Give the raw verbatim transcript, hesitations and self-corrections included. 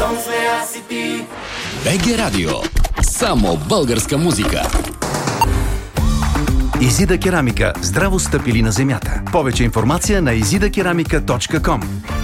Щом сме аз и ти. БГ Радио. Само българска музика. Изида керамика. Здраво стъпили на земята. Повече информация на изида керамика точка ком.